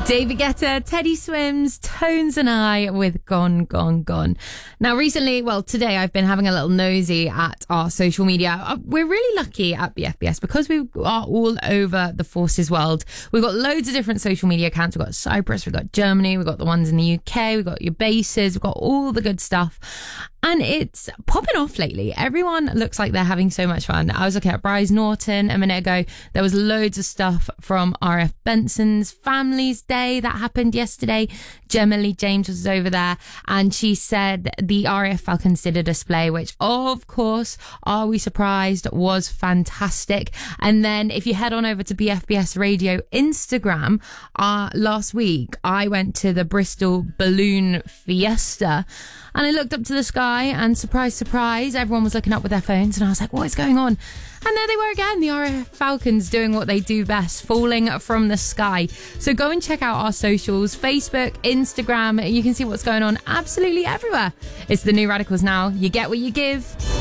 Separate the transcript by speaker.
Speaker 1: David Guetta, Teddy Swims, Tones and I with Gone, Gone, Gone. Now recently, today I've been having a little nosy at our social media. We're really lucky at BFBS because we are all over the forces world. We've got loads of different social media accounts. We've got Cyprus, we've got Germany, we've got the ones in the UK, we've got your bases, we've got all the good stuff. And it's popping off lately. Everyone looks like they're having so much fun. I was looking at Bryce Norton a minute ago. There was loads of stuff from RF Benson's Family's Day that happened yesterday. Gemma Lee James was over there and she said the RF Falcons did a display, which of course, are we surprised, was fantastic. And then if you head on over to BFBS Radio Instagram, last week I went to the Bristol Balloon Fiesta and I looked up to the sky and surprise, surprise, everyone was looking up with their phones and I was like, what is going on? And there they were again, the RF Falcons doing what they do best, falling from the sky. So go and check out our socials, Facebook, Instagram. You can see what's going on absolutely everywhere. It's the New Radicals now. You get what you give.